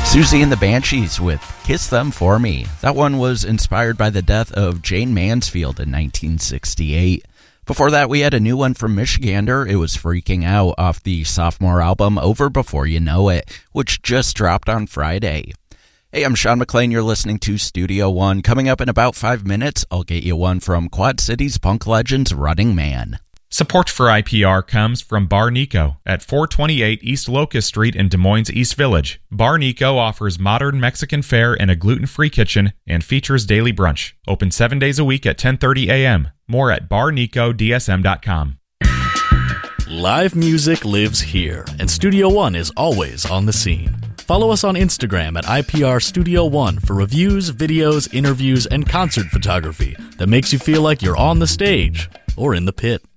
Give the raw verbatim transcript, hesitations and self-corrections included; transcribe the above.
Susie and the Banshees with Kiss Them For Me. That one was inspired by the death of Jane Mansfield in nineteen sixty-eight. Before that, we had a new one from Michigander. It was Freaking Out off the sophomore album Over Before You Know It, which just dropped on Friday. Hey, I'm Sean McLean. You're listening to Studio One. Coming up in about five minutes, I'll get you one from Quad City's punk legends Running Man. Support for I P R comes from Bar Nico at four twenty-eight East Locust Street in Des Moines East Village. Bar Nico offers modern Mexican fare and a gluten-free kitchen and features daily brunch. Open seven days a week at ten thirty a.m. More at bar nico d s m dot com. Live music lives here, and Studio One is always on the scene. Follow us on Instagram at I P R Studio One for reviews, videos, interviews, and concert photography that makes you feel like you're on the stage or in the pit.